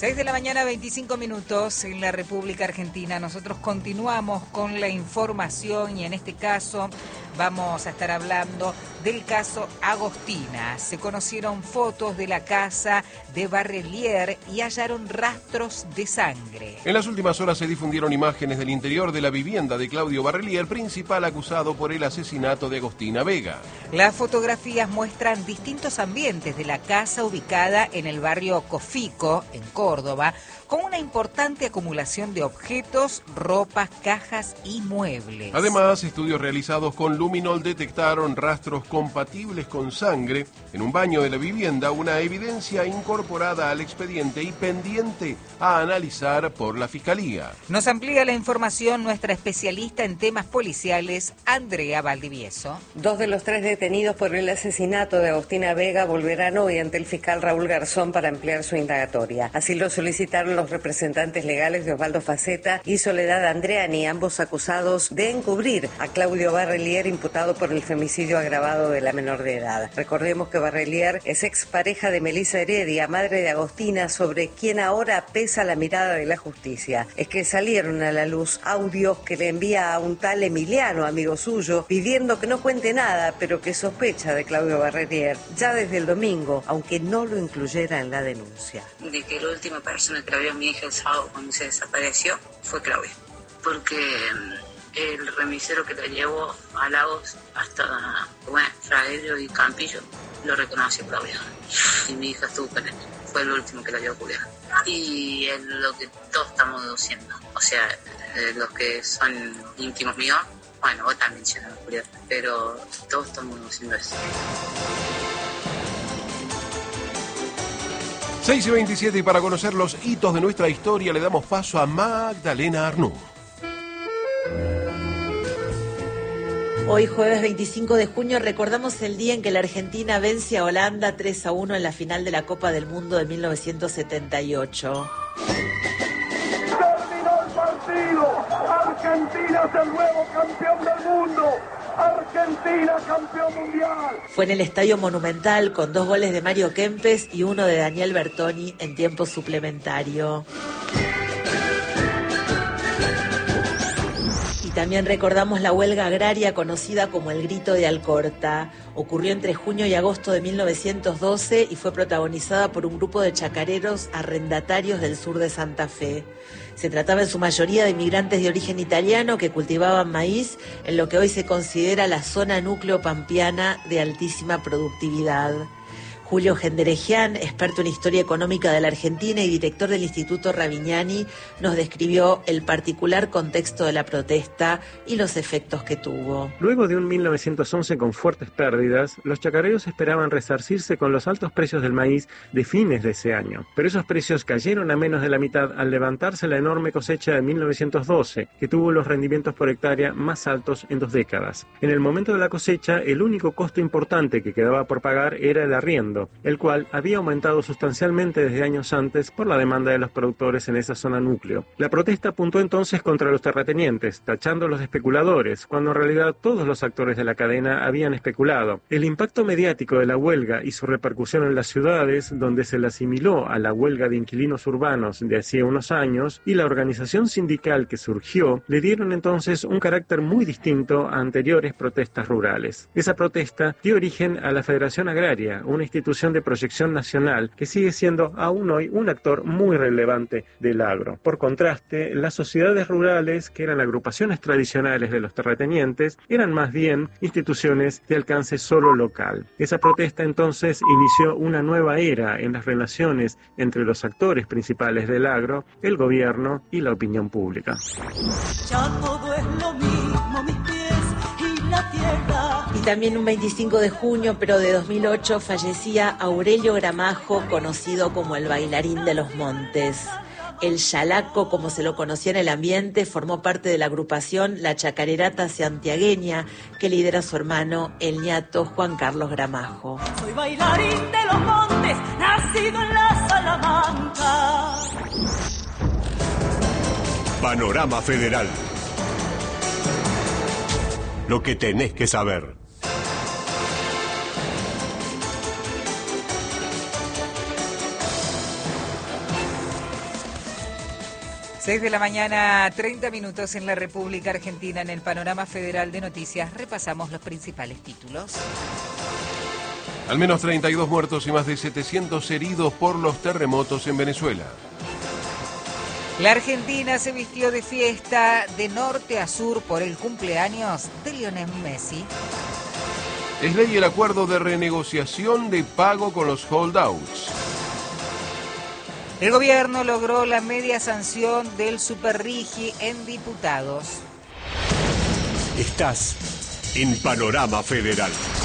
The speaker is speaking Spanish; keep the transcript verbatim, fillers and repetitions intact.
seis de la mañana, veinticinco minutos en la República Argentina. Nosotros continuamos con la información y en este caso vamos a estar hablando del caso Agostina. Se conocieron fotos de la casa de Barrelier y hallaron rastros de sangre. En las últimas horas se difundieron imágenes del interior de la vivienda de Claudio Barrelier, principal acusado por el asesinato de Agostina Vega. Las fotografías muestran distintos ambientes de la casa ubicada en el barrio Cofico, en Córdoba, con una importante acumulación de objetos, ropas, cajas y muebles. Además, estudios realizados con luminol detectaron rastros compatibles con sangre en un baño de la vivienda, una evidencia incorporada al expediente y pendiente a analizar por la Fiscalía. Nos amplía la información nuestra especialista en temas policiales, Andrea Valdivieso. Dos de los tres detenidos por el asesinato de Agostina Vega volverán hoy ante el fiscal Raúl Garzón para ampliar su indagatoria. Así lo solicitaron los representantes legales de Osvaldo Faceta y Soledad Andreani, ambos acusados de encubrir a Claudio Barrelier, imputado por el femicidio agravado de la menor de edad. Recordemos que Barrelier es expareja de Melissa Heredia, madre de Agostina, sobre quien ahora pesa la mirada de la justicia. Es que salieron a la luz audios que le envía a un tal Emiliano, amigo suyo, pidiendo que no cuente nada, pero que sospecha de Claudio Barrelier ya desde el domingo, aunque no lo incluyera en la denuncia. De que la última persona que la vio a mi hija el sábado cuando se desapareció fue Claudio, porque el remisero que la llevó a Lagos hasta, bueno, Fraelio y Campillo lo reconoció Claudio, y mi hija estuvo con él, fue el último que la vio a Julián. Y es lo que todos estamos deduciendo, o sea, eh, los que son íntimos míos, bueno, vos también mencionas a Julián, pero todos estamos deduciendo eso. seis y veintisiete, y para conocer los hitos de nuestra historia le damos paso a Magdalena Arnú. Hoy, jueves veinticinco de junio, recordamos el día en que la Argentina vence a Holanda tres a uno en la final de la Copa del Mundo de mil novecientos setenta y ocho. Terminó el partido. Argentina es el nuevo campeón del mundo. Argentina, campeón mundial. Fue en el Estadio Monumental con dos goles de Mario Kempes y uno de Daniel Bertoni en tiempo suplementario. Y también recordamos la huelga agraria conocida como el Grito de Alcorta. Ocurrió entre junio y agosto de mil novecientos doce y fue protagonizada por un grupo de chacareros arrendatarios del sur de Santa Fe. Se trataba en su mayoría de inmigrantes de origen italiano que cultivaban maíz en lo que hoy se considera la zona núcleo pampeana de altísima productividad. Julio Genderegian, experto en historia económica de la Argentina y director del Instituto Ravignani, nos describió el particular contexto de la protesta y los efectos que tuvo. Luego de un mil novecientos once con fuertes pérdidas, los chacareros esperaban resarcirse con los altos precios del maíz de fines de ese año. Pero esos precios cayeron a menos de la mitad al levantarse la enorme cosecha de mil novecientos doce, que tuvo los rendimientos por hectárea más altos en dos décadas. En el momento de la cosecha, el único costo importante que quedaba por pagar era el arriendo, el cual había aumentado sustancialmente desde años antes por la demanda de los productores en esa zona núcleo. La protesta apuntó entonces contra los terratenientes, tachándolos de especuladores, cuando en realidad todos los actores de la cadena habían especulado. El impacto mediático de la huelga y su repercusión en las ciudades, donde se la asimiló a la huelga de inquilinos urbanos de hacía unos años, y la organización sindical que surgió, le dieron entonces un carácter muy distinto a anteriores protestas rurales. Esa protesta dio origen a la Federación Agraria, una institución de proyección nacional que sigue siendo aún hoy un actor muy relevante del agro. Por contraste, las sociedades rurales, que eran agrupaciones tradicionales de los terratenientes, eran más bien instituciones de alcance solo local. Esa protesta entonces inició una nueva era en las relaciones entre los actores principales del agro, el gobierno y la opinión pública. Ya todo es lo mismo, mis pies y la tierra. Y también un veinticinco de junio, pero de dos mil ocho, fallecía Aurelio Gramajo, conocido como el bailarín de los montes. El Yalaco, como se lo conocía en el ambiente, formó parte de la agrupación La Chacarerata Santiagueña, que lidera su hermano, el ñato Juan Carlos Gramajo. Soy bailarín de los montes, nacido en la Salamanca. Panorama Federal. Lo que tenés que saber. seis de la mañana, treinta minutos en la República Argentina. En el panorama federal de noticias repasamos los principales títulos. Al menos treinta y dos muertos y más de setecientos heridos por los terremotos en Venezuela. La Argentina se vistió de fiesta de norte a sur por el cumpleaños de Lionel Messi. Es ley el acuerdo de renegociación de pago con los holdouts. El gobierno logró la media sanción del Superrigi en diputados. Estás en Panorama Federal.